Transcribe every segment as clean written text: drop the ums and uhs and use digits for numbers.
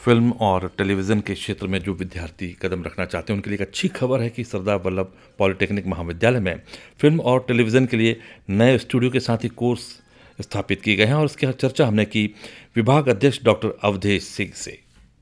Film और television के क्षेत्र में जो विद्यार्थी कदम रखना चाहते हैं उनके लिए एक अच्छी खबर है कि सरदार वल्लभ पॉलिटेक्निक महाविद्यालय में फिल्म और टेलीविज़न के लिए नए स्टूडियो के साथ ही कोर्स स्थापित किए गए हैं और इसकी चर्चा हमने की विभाग अध्यक्ष डॉक्टर अवधेश सिंह से।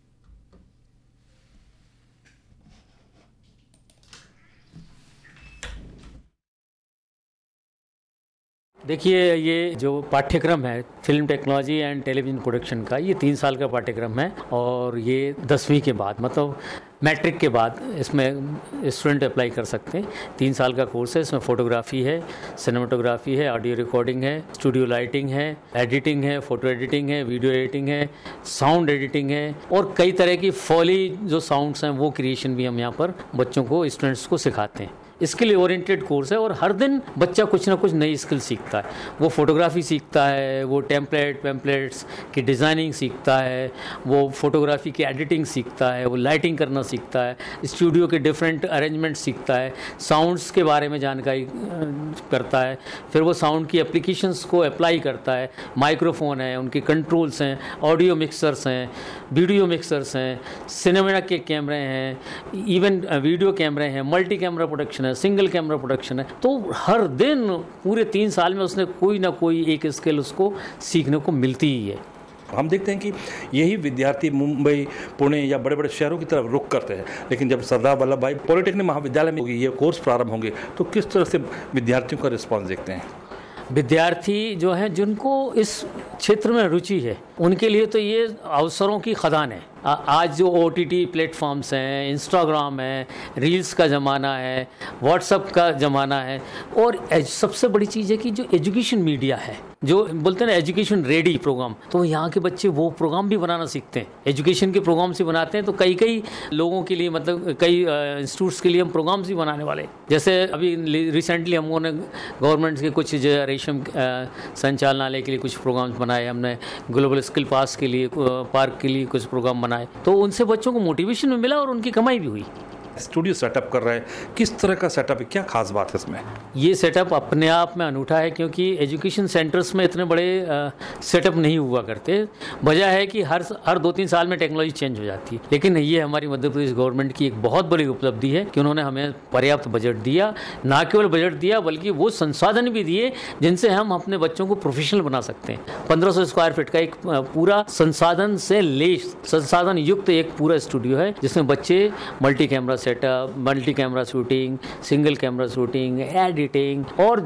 देखिए, ये जो पाठ्यक्रम है film technology and television production का, ये 3 साल का पाठ्यक्रम है और ये 10वीं के बाद मतलब मैट्रिक के बाद इसमें स्टूडेंट अप्लाई कर सकते हैं। 3 साल का कोर्स है। इसमें फोटोग्राफी है, सिनेमाटोग्राफी है, ऑडियो रिकॉर्डिंग है, स्टूडियो लाइटिंग है, एडिटिंग है, फोटो एडिटिंग है, वीडियो एडिटिंग है, साउंड एडिटिंग है और कई तरह की फॉली जो साउंड्स हैं वो क्रिएशन भी हम यहाँ पर बच्चों को, स्टूडेंट्स को सिखाते हैं। स्किल ओरिएंटेड कोर्स है और हर दिन बच्चा कुछ ना कुछ नई स्किल सीखता है। वो फोटोग्राफी सीखता है, वो पैम्पलेट्स की डिज़ाइनिंग सीखता है, वो फोटोग्राफी की एडिटिंग सीखता है, वो लाइटिंग करना सीखता है, स्टूडियो के डिफरेंट अरेंजमेंट सीखता है, साउंड्स के बारे में जानकारी करता है, फिर वो साउंड की एप्लीकेशंस को अप्लाई करता है। माइक्रोफोन है, उनके कंट्रोल्स हैं, ऑडियो मिक्सर्स हैं, वीडियो मिक्सर्स हैं, सिनेमा के कैमरे हैं, इवन वीडियो कैमरे हैं, मल्टी कैमरा प्रोडक्शन है, सिंगल कैमरा प्रोडक्शन है। तो हर दिन पूरे 3 साल में उसने कोई ना कोई एक स्किल उसको सीखने को मिलती ही है। हम देखते हैं कि यही विद्यार्थी मुंबई, पुणे या बड़े बड़े शहरों की तरफ रुख करते हैं, लेकिन जब सरदार वल्लभ भाई पॉलिटेक्निक महाविद्यालय में ये कोर्स प्रारंभ होंगे तो किस तरह से विद्यार्थियों का रिस्पॉन्स देखते हैं? विद्यार्थी जो हैं जिनको इस क्षेत्र में रुचि है उनके लिए तो ये अवसरों की खदान है। आज जो OTT प्लेटफॉर्म्स हैं, इंस्टाग्राम है, रील्स का ज़माना है, व्हाट्सएप का ज़माना है और सबसे बड़ी चीज़ है कि जो एजुकेशन मीडिया है, जो बोलते हैं ना एजुकेशन रेडी प्रोग्राम, तो यहाँ के बच्चे वो प्रोग्राम भी बनाना सीखते हैं। एजुकेशन के प्रोग्राम्स भी बनाते हैं। तो कई लोगों के लिए मतलब कई इंस्टीट्यूट्स के लिए हम प्रोग्राम्स भी बनाने वाले। जैसे अभी रिसेंटली हम लोगों ने गवर्नमेंट के कुछ रेशम संचालनालय के लिए कुछ प्रोग्राम्स बनाए, हमने ग्लोबल स्किल पास के लिए, पार्क के लिए कुछ प्रोग्राम बनाए। तो उनसे बच्चों को मोटिवेशन भी मिला और उनकी कमाई भी हुई। स्टूडियो सेटअप कर रहे हैं, किस तरह का सेटअप है, क्या खास बात है इसमें? ये सेटअप अपने आप में अनूठा है क्योंकि एजुकेशन सेंटर्स में इतने बड़े सेटअप नहीं हुआ करते। वजह है कि हर 2-3 साल में टेक्नोलॉजी चेंज हो जाती है। लेकिन ये हमारी मध्य प्रदेश गवर्नमेंट की एक बहुत बड़ी उपलब्धि है कि उन्होंने हमें पर्याप्त बजट दिया। ना केवल बजट दिया बल्कि वो संसाधन भी दिए जिनसे हम अपने बच्चों को प्रोफेशनल बना सकते हैं। 1500 स्क्वायर फीट का एक पूरा संसाधन से लेस, संसाधन युक्त एक पूरा स्टूडियो है जिसमें बच्चे multi camera setup, multi camera shooting, single camera shooting, editing और